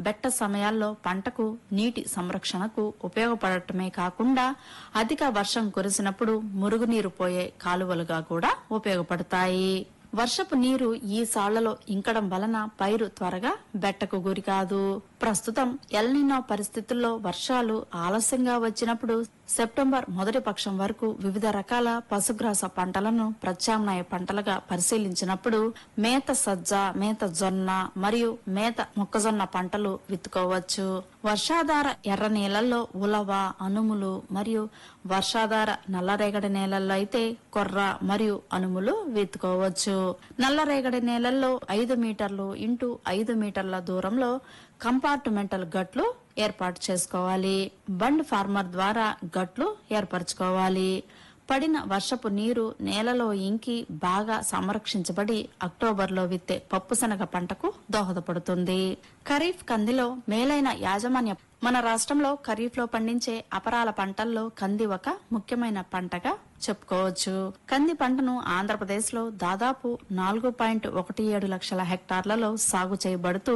బెట్ట సమయాల్లో పంటకు నీటి సంరక్షణకు ఉపయోగపడటమే కాకుండా అధిక వర్షం కురిసినప్పుడు మురుగునీరు పోయే కాలువలుగా కూడా ఉపయోగపడతాయి. వర్షపు నీరు ఈ సాళ్లలో ఇంకడం వలన పైరు త్వరగా బెట్టకు గురికాదు. ప్రస్తుతం ఎల్నినో పరిస్థితుల్లో వర్షాలు ఆలస్యంగా వచ్చినప్పుడు సెప్టెంబర్ మొదటి పక్షం వరకు వివిధ రకాల పశుగ్రాస పంటలను ప్రత్యామ్నాయ పంటలుగా పరిశీలించినప్పుడు మేత సజ్జ, మేత జొన్న మరియు మేత మొక్కజొన్న పంటలు విత్తుకోవచ్చు. వర్షాధార ఎర్ర నేలల్లో ఉలవ, అనుములు మరియు వర్షాధార నల్లరేగడి నేలల్లో అయితే కొర్ర మరియు అనుములు విత్తుకోవచ్చు. నల్లరేగడి నేలల్లో 5 మీటర్లు ఇంటూ 5 మీటర్ల దూరంలో కంపార్ట్మెంటల్ గట్లు ఏర్పాటు చేసుకోవాలి. బండ్ ఫార్మర్ ద్వారా గట్లు ఏర్పరచుకోవాలి. పడిన వర్షపు నీరు నేలలో ఇంకి బాగా సంరక్షించబడి అక్టోబర్లో విత్తే పప్పుశనగ పంటకు దోహదపడుతుంది. ఖరీఫ్ కందిలో మేలైన యాజమాన్య మన రాష్ట్రంలో ఖరీఫ్ లో పండించే అపరాల పంటల్లో కంది ఒక ముఖ్యమైన పంటగా చెప్పుకోవచ్చు. కంది పంటను ఆంధ్రప్రదేశ్ లో దాదాపు 4.17 లక్షల హెక్టార్లలో సాగు చేయబడుతూ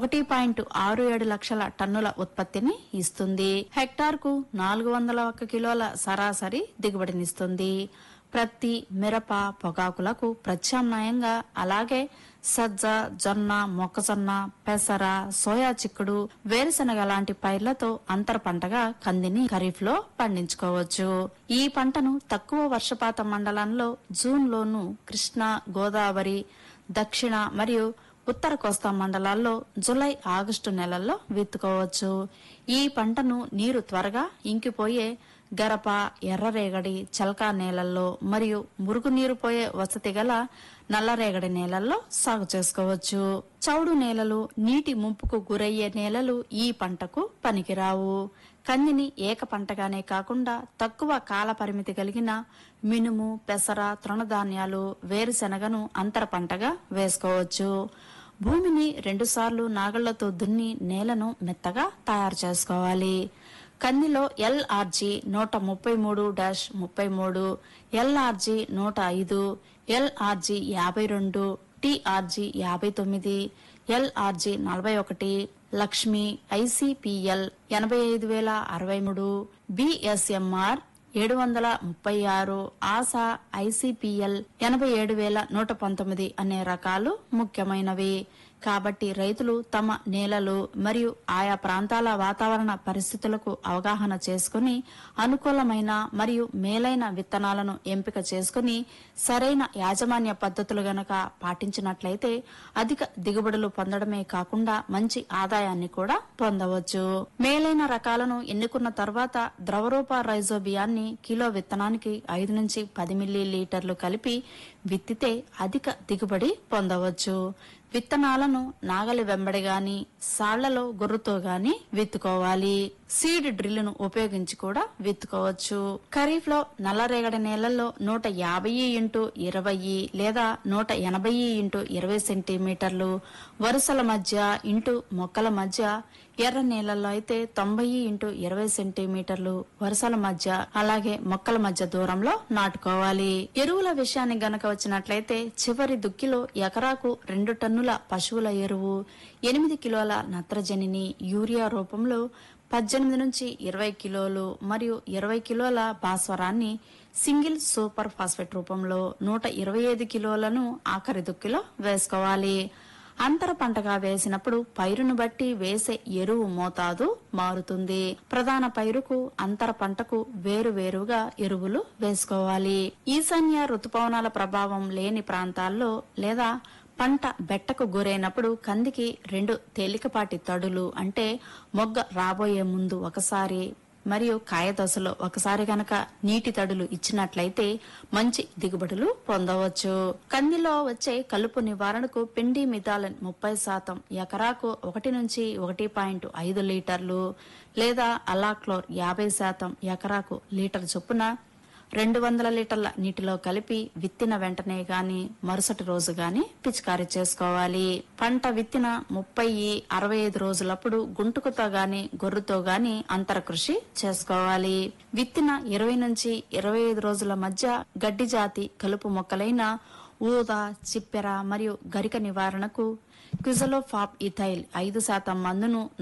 1.67 లక్షల టన్నుల ఉత్పత్తిని ఇస్తుంది. హెక్టార్ కు 401 కిలోల సరాసరి దిగుబడినిస్తుంది. ప్రత్తి, మిరప, పొగాకులకు ప్రత్యామ్నాయంగా అలాగే సజ్జ, జొన్న, మొక్కజొన్న, పెసర, సోయా చిక్కుడు, వేరుశనగ లాంటి పైర్లతో అంతర పంటగా కందిని ఖరీఫ్ లో పండించుకోవచ్చు. ఈ పంటను తక్కువ వర్షపాత మండలంలో జూన్ లోను, కృష్ణా, గోదావరి, దక్షిణ మరియు ఉత్తర కోస్తా మండలాల్లో జులై, ఆగస్టు నెలల్లో విత్తుకోవచ్చు. ఈ పంటను నీరు త్వరగా ఇంకిపోయే గరప, ఎర్రరేగడి, చల్కా నేలల్లో మరియు మురుగునీరు పోయే వసతి గల నల్లరేగడి నేలల్లో సాగు చేసుకోవచ్చు. చౌడు నేలలు, నీటి ముంపుకు గురయ్యే నేలలు ఈ పంటకు పనికిరావు. కందిని ఏక పంటగానే కాకుండా తక్కువ కాల పరిమితి కలిగిన మినుము, పెసర, తృణధాన్యాలు, వేరుశెనగను అంతర పంటగా వేసుకోవచ్చు. భూమిని 2 సార్లు నాగళ్లతో దున్ని నేలను మెత్తగా తయారు చేసుకోవాలి. కందిలో LRG 133-33, LRG 105, LRG 52, TRG 59, LRG 41, Lakshmi, ICPL 85063, BSMR 736, ASHA, ICPL 87119 అనే రకాలు ముఖ్యమైనవి. కాబట్టి రైతులు తమ నేలలు మరియు ఆయా ప్రాంతాల వాతావరణ పరిస్థితులకు అవగాహన చేసుకుని అనుకూలమైన మరియు మేలైన విత్తనాలను ఎంపిక చేసుకుని సరైన యాజమాన్య పద్ధతులు గనక పాటించినట్లయితే అధిక దిగుబడులు పొందడమే కాకుండా మంచి ఆదాయాన్ని కూడా పొందవచ్చు. మేలైన రకాలను ఎన్నుకున్న తర్వాత ద్రవరూప రైజోబియాన్ని కిలో విత్తనానికి 5 నుంచి 10 మిల్లీలీటర్లు కలిపి విత్తితే అధిక దిగుబడి పొందవచ్చు. విత్తనాలను నాగలి వెంబడి గాని సాళ్లలో గొర్రుతో గాని విత్తుకోవాలి. సీడ్ డ్రిల్ ను ఉపయోగించి కూడా విత్తుకోవచ్చు. ఖరీఫ్ లో నల్లరేగడి నేలల్లో 150x20 లేదా 180x20 సెంటీమీటర్లు వరుసల మధ్య ఇంటూ మొక్కల మధ్య, ఎర్ర నేలల్లో అయితే 90x20 సెంటీమీటర్లు వరుసల మధ్య అలాగే మొక్కల మధ్య దూరంలో నాటుకోవాలి. ఎరువుల విషయానికి గనక వచ్చినట్లయితే చివరి దుక్కిలో ఎకరాకు 2 టన్నుల పశువుల ఎరువు, 8 కిలోల నత్రజనిని యూరియా రూపంలో, 18 నుంచి 20 కిలోలు మరియు 20 కిలోల భాస్వరాన్ని సింగిల్ సూపర్ ఫాస్ఫేట్ రూపంలో 125 కిలోలను ఆఖరి దుక్కిలో వేసుకోవాలి. అంతర పంటగా వేసినప్పుడు పైరును బట్టి వేసే ఎరువు మోతాదు మారుతుంది. ప్రధాన పైరుకు అంతర పంటకు వేరువేరుగా ఎరువులు వేసుకోవాలి. ఈశాన్య రుతుపవనాల ప్రభావం లేని ప్రాంతాల్లో లేదా పంట బెట్టకు గురైనప్పుడు కందికి 2 తేలికపాటి తడులు అంటే మొగ్గ రాబోయే ముందు ఒకసారి మరియు కాయ దశలో ఒకసారి గనక నీటి తడులు ఇచ్చినట్లయితే మంచి దిగుబడులు పొందవచ్చు. కందిలో వచ్చే కలుపు నివారణకు పిండి మిథాలిన్ 30% ఎకరాకు 1 నుంచి 1.5 లీటర్లు లేదా అలాక్లోర్ 50% ఎకరాకు లీటర్ చొప్పున 200 లీటర్ల నీటిలో కలిపి విత్తిన వెంటనే గాని మరుసటి రోజు గాని పిచికారీ చేసుకోవాలి. పంట విత్తిన 30-65 రోజులప్పుడు గుంటుకుతో గాని గొర్రుతో గాని అంతర కృషి చేసుకోవాలి. విత్తిన 20 నుంచి 25 రోజుల మధ్య గడ్డి జాతి కలుపు మొక్కలైన ఊద, చిప్పెర మరియు గరిక నివారణకు క్విజలోఫాప్ ఇథైల్ 5% మందును